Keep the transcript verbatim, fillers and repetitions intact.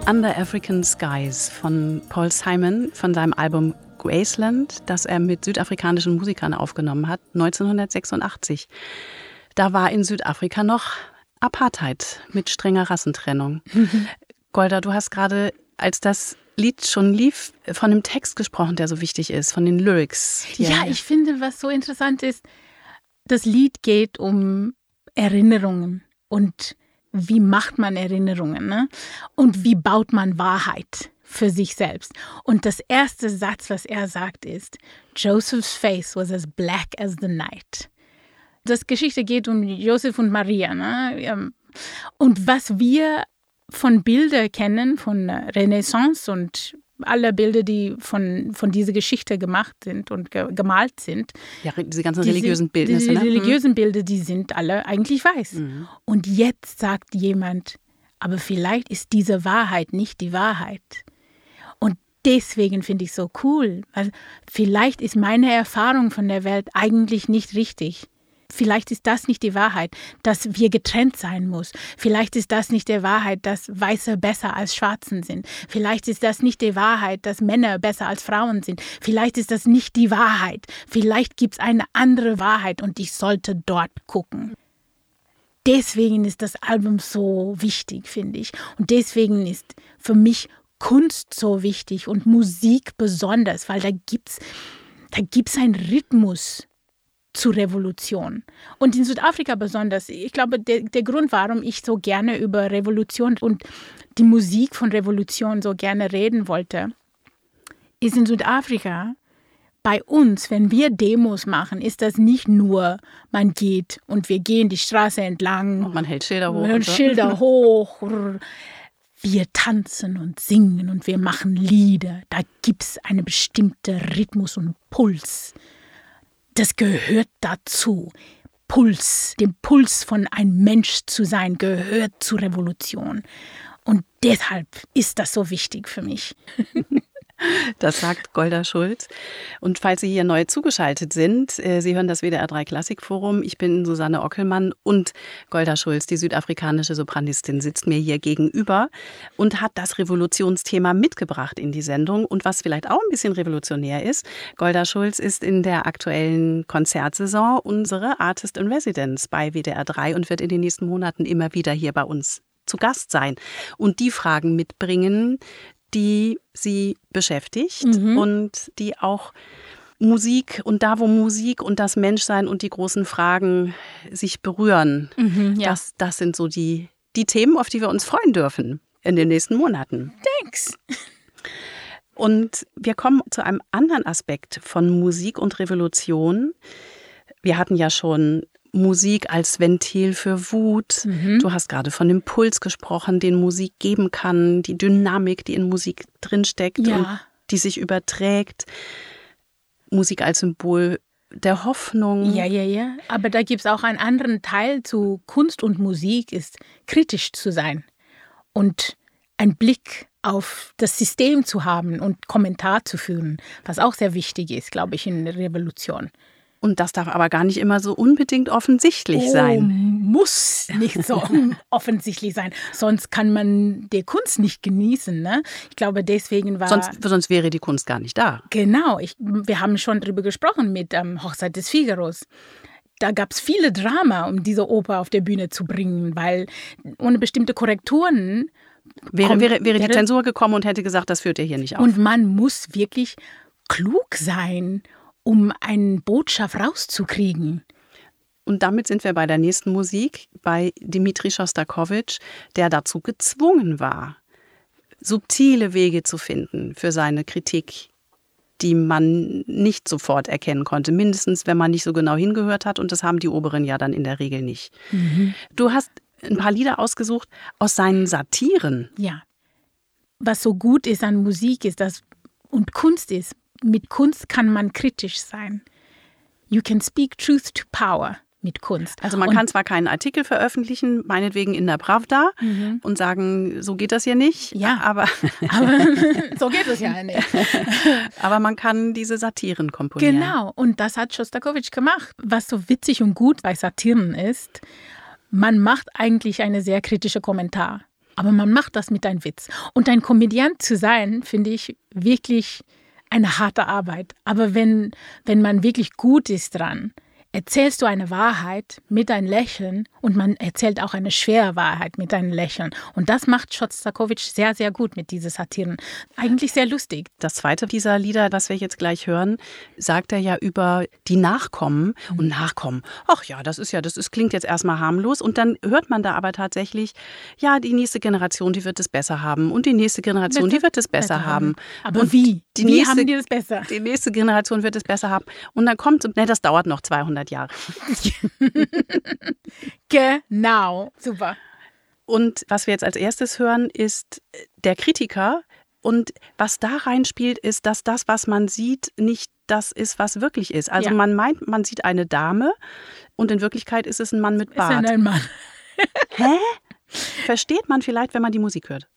Under African Skies von Paul Simon von seinem Album Graceland, das er mit südafrikanischen Musikern aufgenommen hat, neunzehnhundertsechsundachtzig. Da war in Südafrika noch Apartheid mit strenger Rassentrennung. Mhm. Golda, du hast gerade, als das Lied schon lief, von dem Text gesprochen, der so wichtig ist, von den Lyrics. Ja, ich finde, was so interessant ist, das Lied geht um Erinnerungen und wie macht man Erinnerungen, ne? Und wie baut man Wahrheit für sich selbst. Und das erste Satz, was er sagt, ist, Joseph's face was as black as the night. Das Geschichte geht um Joseph und Maria, ne? Und was wir von Bildern kennen, von Renaissance und alle Bilder, die von, von dieser Geschichte gemacht sind und ge- gemalt sind. Ja, diese ganzen die religiösen Bilder. Diese ne? religiösen Bilder, die sind alle eigentlich weiß. Mhm. Und jetzt sagt jemand, aber vielleicht ist diese Wahrheit nicht die Wahrheit. Und deswegen finde ich es so cool, weil vielleicht ist meine Erfahrung von der Welt eigentlich nicht richtig. Vielleicht ist das nicht die Wahrheit, dass wir getrennt sein müssen. Vielleicht ist das nicht die Wahrheit, dass Weiße besser als Schwarzen sind. Vielleicht ist das nicht die Wahrheit, dass Männer besser als Frauen sind. Vielleicht ist das nicht die Wahrheit. Vielleicht gibt es eine andere Wahrheit und ich sollte dort gucken. Deswegen ist das Album so wichtig, finde ich. Und deswegen ist für mich Kunst so wichtig und Musik besonders, weil da gibt es da gibt's einen Rhythmus zur Revolution. Und in Südafrika besonders, ich glaube, der, der Grund, warum ich so gerne über Revolution und die Musik von Revolution so gerne reden wollte, ist in Südafrika, bei uns, wenn wir Demos machen, ist das nicht nur, man geht und wir gehen die Straße entlang. Und man hält Schilder hoch. Und Schilder hoch. Wir tanzen und singen und wir machen Lieder. Da gibt es einen bestimmten Rhythmus und Puls. Das gehört dazu. Puls, dem Puls von einem Mensch zu sein, gehört zur Revolution. Und deshalb ist das so wichtig für mich. Das sagt Golda Schulz. Und falls Sie hier neu zugeschaltet sind, Sie hören das W D R drei Klassikforum. Ich bin Susanne Ockelmann und Golda Schulz, die südafrikanische Sopranistin, sitzt mir hier gegenüber und hat das Revolutionsthema mitgebracht in die Sendung. Und was vielleicht auch ein bisschen revolutionär ist, Golda Schulz ist in der aktuellen Konzertsaison unsere Artist in Residence bei W D R drei und wird in den nächsten Monaten immer wieder hier bei uns zu Gast sein und die Fragen mitbringen, die sie beschäftigt mhm. und die auch Musik und da, wo Musik und das Menschsein und die großen Fragen sich berühren, mhm, ja. das, das sind so die, die Themen, auf die wir uns freuen dürfen in den nächsten Monaten. Thanks. Und wir kommen zu einem anderen Aspekt von Musik und Revolution. Wir hatten ja schon Musik als Ventil für Wut. Mhm. Du hast gerade von dem Puls gesprochen, den Musik geben kann, die Dynamik, die in Musik drinsteckt ja. und die sich überträgt. Musik als Symbol der Hoffnung. Ja, ja, ja. Aber da gibt es auch einen anderen Teil zu Kunst und Musik, ist kritisch zu sein und einen Blick auf das System zu haben und Kommentar zu führen, was auch sehr wichtig ist, glaube ich, in der Revolution. Und das darf aber gar nicht immer so unbedingt offensichtlich oh, sein. Muss nicht so offensichtlich sein. Sonst kann man die Kunst nicht genießen. Ne? Ich glaube, deswegen war... Sonst, sonst wäre die Kunst gar nicht da. Genau. Ich, wir haben schon darüber gesprochen mit ähm, Hochzeit des Figaros. Da gab es viele Drama, um diese Oper auf der Bühne zu bringen, weil ohne bestimmte Korrekturen... Wäre, kommt, wäre, wäre die Zensur gekommen und hätte gesagt, das führt ihr hier nicht auf. Und man muss wirklich klug sein, um eine Botschaft rauszukriegen. Und damit sind wir bei der nächsten Musik, bei Dmitri Schostakowitsch, der dazu gezwungen war, subtile Wege zu finden für seine Kritik, die man nicht sofort erkennen konnte. Mindestens, wenn man nicht so genau hingehört hat. Und das haben die Oberen ja dann in der Regel nicht. Mhm. Du hast ein paar Lieder ausgesucht aus seinen Satiren. Ja. Was so gut ist an Musik ist, dass und Kunst ist, mit Kunst kann man kritisch sein. You can speak truth to power mit Kunst. Also man und kann zwar keinen Artikel veröffentlichen, meinetwegen in der Pravda, mhm. und sagen, so geht das hier nicht. Ja, aber, aber so geht es ja nicht. Aber man kann diese Satiren komponieren. Genau, und das hat Schostakowitsch gemacht. Was so witzig und gut bei Satiren ist, man macht eigentlich einen sehr kritischen Kommentar. aber man macht das mit einem Witz. Und ein Komödiant zu sein, finde ich wirklich eine harte Arbeit. Aber wenn, wenn man wirklich gut ist dran, erzählst du eine Wahrheit mit einem Lächeln und man erzählt auch eine schwere Wahrheit mit einem Lächeln. Und das macht Schostakowitsch sehr, sehr gut mit diesen Satiren. Eigentlich sehr lustig. Das zweite dieser Lieder, was wir jetzt gleich hören, sagt er ja über die Nachkommen und Nachkommen. Ach ja, das ist ja, das ist, klingt jetzt erstmal harmlos. Und dann hört man da aber tatsächlich, ja, die nächste Generation, die wird es besser haben. Und die nächste Generation, Bitte? die wird es besser, besser haben. Aber und wie? Die wie nächste, haben die das besser? Die nächste Generation wird es besser haben. Und dann kommt, ne, das dauert noch zweihundert Jahre. Genau, super. Und was wir jetzt als erstes hören, ist der Kritiker. Und was da reinspielt, ist, dass das, was man sieht, nicht das ist, was wirklich ist. Also Ja. man meint, man sieht eine Dame und in Wirklichkeit ist es ein Mann mit Bart. Ist ja ein Mann. Hä? Versteht man vielleicht, wenn man die Musik hört.